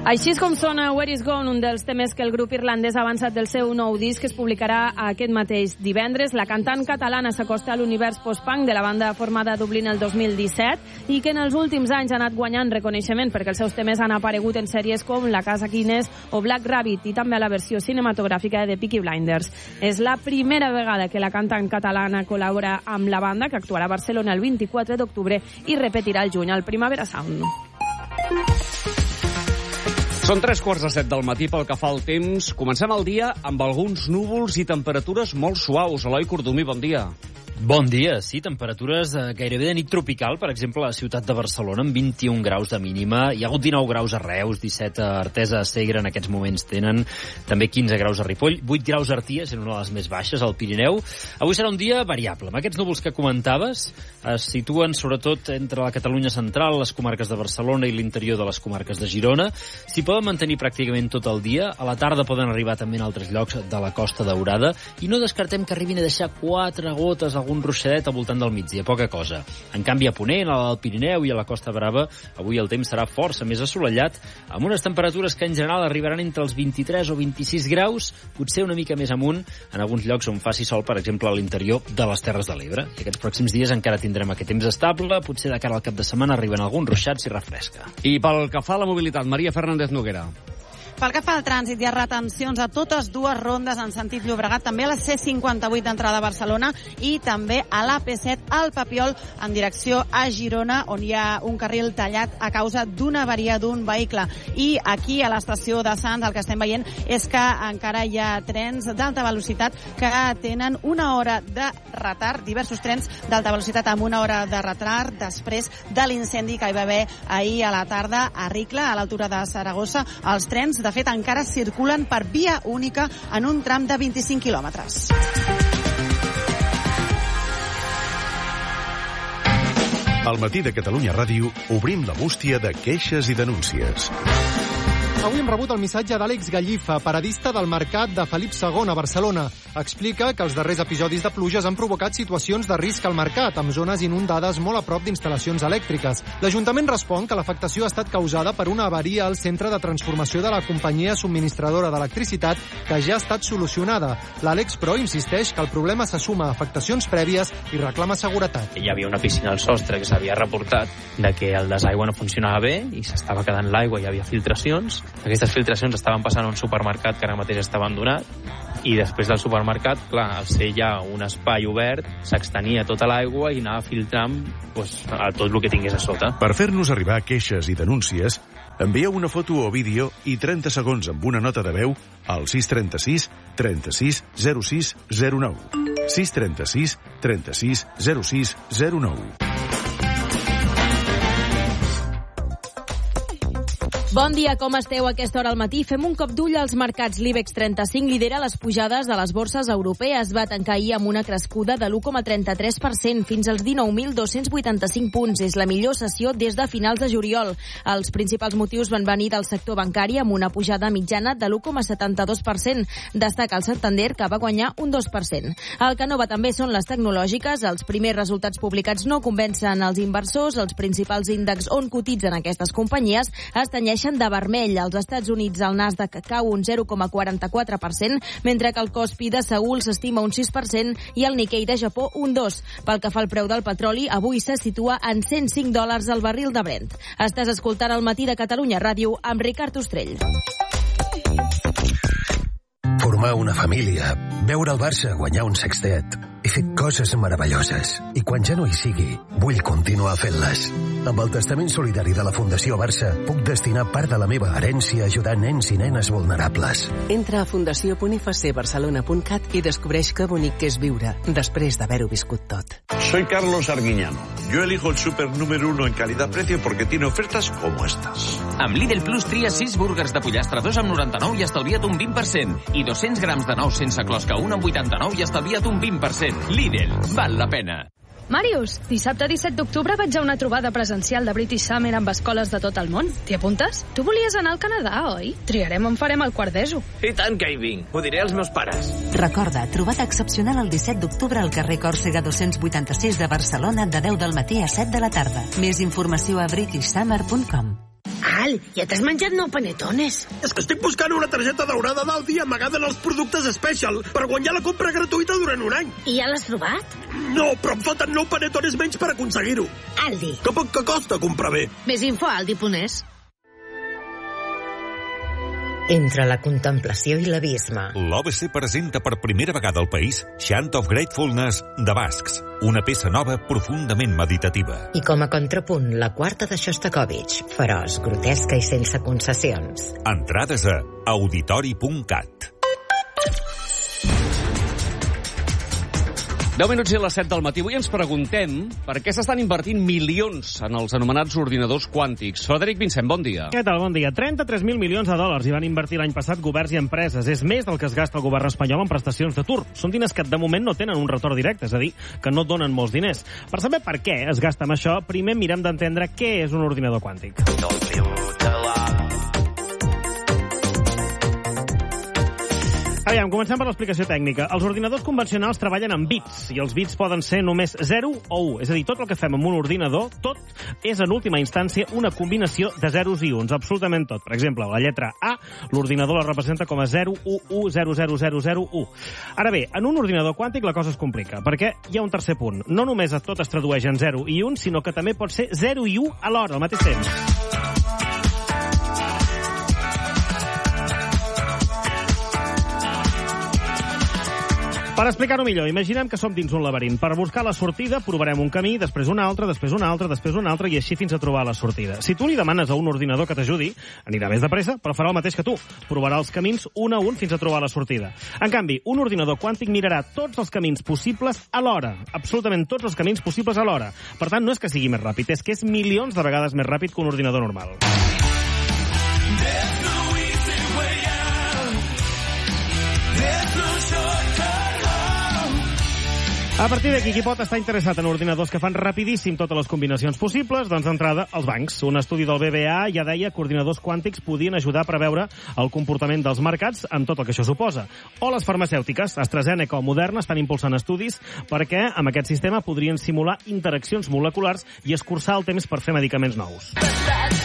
Així és com sona Where Is Gone, un dels temes que el grup irlandès ha avançat del seu nou disc, que es publicarà aquest mateix divendres. La cantant catalana s'acosta a l'univers post-punk de la banda formada a Dublín el 2017 i que en els últims anys ha anat guanyant reconeixement perquè els seus temes han aparegut en sèries com La Casa Guinness o Black Rabbit i també a la versió cinematogràfica de Peaky Blinders. És la primera vegada que la cantant catalana col·labora amb la banda, que actuarà a Barcelona el 24 d'octubre i repetirà el juny al Primavera Sound. Són 6:45 del matí pel que fa al temps. Comencem el dia amb alguns núvols i temperatures molt suaus. Eloi Cordomí, bon dia. Bon dia, sí, temperatures gairebé de nit tropical, per exemple a la ciutat de Barcelona, amb 21 graus de mínima. Hi ha hagut 19 graus a Reus, 17 a Artesa de Segre, en aquests moments tenen també 15 graus a Ripoll, 8 graus a Arties, sent una de les més baixes, al Pirineu. Avui serà un dia variable. Amb aquests núvols que comentaves es situen sobretot entre la Catalunya central, les comarques de Barcelona i l'interior de les comarques de Girona. S'hi poden mantenir pràcticament tot el dia. A la tarda poden arribar també en altres llocs de la Costa Daurada i no descartem que arribin a deixar 4 gotes, algun ruixadet al voltant del migdia, poca cosa. En canvi, a Ponent, al Pirineu i a la Costa Brava, avui el temps serà força més assolellat, amb unes temperatures que en general arribaran entre els 23 o 26 graus, potser una mica més amunt, en alguns llocs on faci sol, per exemple, a l'interior de les Terres de l'Ebre. I aquests pròxims dies encara tindrem aquest temps estable, potser de cara al cap de setmana arriben alguns ruixats i refresca. I pel que fa a la mobilitat, Maria Fernández Noguera. Pel que fa al trànsit, hi ha retencions a totes dues rondes en sentit Llobregat, també a la C58 d'entrada a Barcelona i també a l'AP7 al Papiol en direcció a Girona, on hi ha un carril tallat a causa d'una avaria d'un vehicle. I aquí, a l'estació de Sants, el que estem veient és que encara hi ha trens d'alta velocitat que tenen una hora de retard, diversos trens d'alta velocitat amb una hora de retard després de l'incendi que hi va haver ahir a la tarda a Ricla, a l'altura de Saragossa. Els trens, de fet, encara circulen per via única en un tram de 25 quilòmetres. Al matí de Catalunya Ràdio obrim la bústia de queixes i denúncies. Avui hem rebut el missatge d'Àlex Gallifa, paradista del Mercat de Felip II a Barcelona. Explica que els darrers episodis de pluges han provocat situacions de risc al mercat, amb zones inundades molt a prop d'instal·lacions elèctriques. L'Ajuntament respon que l'afectació ha estat causada per una avaria al centre de transformació de la companyia subministradora d'electricitat, que ja ha estat solucionada. L'Àlex, però, insisteix que el problema se suma a afectacions prèvies i reclama seguretat. Hi havia una piscina al sostre que s'havia reportat de que el desaigua no funcionava bé i s'estava quedant l'aigua, hi havia filtracions. Aquestes filtracions estaven passant a un supermercat que ara mateix està abandonat i després del supermercat, clar, al ser ja un espai obert, s'extenia tota l'aigua i anava filtrant a tot el que tingués a sota. Per fer-nos arribar queixes i denúncies, envieu una foto o vídeo i 30 segons amb una nota de veu al 636 36 06 09. 636 36 06 09. Bon dia, com esteu a aquesta hora al matí? Fem un cop d'ull als mercats. L'IBEX 35 lidera les pujades de les borses europees. Va tancar ahir amb una crescuda de l'1,33% fins als 19.285 punts. És la millor sessió des de finals de juliol. Els principals motius van venir del sector bancari amb una pujada mitjana de l'1,72%. Destaca el Santander, que va guanyar un 2%. El que no va també són les tecnològiques. Els primers resultats publicats no convencen els inversors. Els principals índexs on cotitzen aquestes companyies es tenyeixen de vermell. Als Estats Units el Nasdaq cau un 0,44%, mentre que el Kospi de Seül s'estima un 6% i el Nikkei de Japó un 2%. Pel que fa al preu del petroli, avui se situa en $105 al barril de Brent. Estàs escoltant el matí de Catalunya Ràdio amb Ricard Ostrell. Formar una família, veure el Barça guanyar un sextet. He fet coses meravelloses i quan ja no hi sigui, vull continuar fent-les. Amb el testament solidari de la Fundació Barça puc destinar part de la meva herència a ajudar nens i nenes vulnerables. Entra a fundació.ifcbarcelona.cat i descobreix que bonic que és viure després d'haver-ho viscut tot. Soy Carlos Arguiñano. Yo elijo el súper número 1 en calidad-precio porque tiene ofertas como estas. Amb Lidl Plus tria 6 búrguers de pollastre 2 amb 99 i estalvia't un 20%. I 200 grams de nous sense closca 1 amb 89 i estalvia't un 20%. Lidl, val la pena. Màrius, dissabte 17 d'octubre vaig a una trobada presencial de British Summer amb escoles de tot el món. T'hi apuntes? Tu volies anar al Canadà, oi? Triarem on farem el quart d'ESO. I tant que hi vinc. Ho diré als meus pares. Recorda, trobada excepcional el 17 d'octubre al carrer Còrsega 286 de Barcelona de 10 del matí a 7 de la tarda. Més informació a britishsummer.com. Al, ja t'has menjat 9 panetones. És que estic buscant una targeta daurada d'Aldi amagada en els productes Special per guanyar la compra gratuïta durant un any. I ja l'has trobat? No, però em falten 9 panetones menys per aconseguir-ho. Aldi. Que poc que costa comprar bé. Més info a aldi.es. Entre la contemplació i l'abisme. L'OBC presenta per primera vegada al país Chant of Gratefulness de Bascs, una peça nova profundament meditativa. I com a contrapunt, la quarta de Shostakovich, feroç, grotesca i sense concessions. Entrades a auditori.cat. 10 minuts i les 7 del matí. Avui ens preguntem per què s'estan invertint milions en els anomenats ordinadors quàntics. Frederic Vincent, bon dia. Què tal? Bon dia. 33.000 milions de dòlars hi van invertir l'any passat governs i empreses. És més del que es gasta el govern espanyol en prestacions d'atur. Són diners que de moment no tenen un retorn directe, és a dir, que no donen molts diners. Per saber per què es gasta amb això, primer mirem d'entendre què és un ordinador quàntic. Aviam, comencem per l'explicació tècnica. Els ordinadors convencionals treballen amb bits, i els bits poden ser només 0 o 1. És a dir, tot el que fem amb un ordinador, tot és en última instància una combinació de zeros i uns, absolutament tot. Per exemple, la lletra A, l'ordinador la representa com a 0, 1, 1, 0, 0, 0, 0, 1. Ara bé, en un ordinador quàntic la cosa es complica, perquè hi ha un tercer punt. No només tot es tradueix en 0 i 1, sinó que també pot ser 0 i 1 alhora, al mateix temps. Per explicar-ho millor, imaginem que som dins un laberint. Per buscar la sortida, provarem un camí, després un altre, després un altre, després un altre, i així fins a trobar la sortida. Si tu li demanes a un ordinador que t'ajudi, anirà més de pressa, però farà el mateix que tu. Provarà els camins un a un fins a trobar la sortida. En canvi, un ordinador quàntic mirarà tots els camins possibles alhora. Absolutament tots els camins possibles alhora. Per tant, no és que sigui més ràpid, és que és milions de vegades més ràpid que un ordinador normal. A partir d'aquí, qui pot estar interessat en ordinadors que fan rapidíssim totes les combinacions possibles? Doncs d'entrada, els bancs. Un estudi del BBA ja deia que ordinadors quàntics podien ajudar a preveure el comportament dels mercats amb tot el que això suposa. O les farmacèutiques, AstraZeneca o Moderna, estan impulsant estudis perquè amb aquest sistema podrien simular interaccions moleculars i escurçar el temps per fer medicaments nous.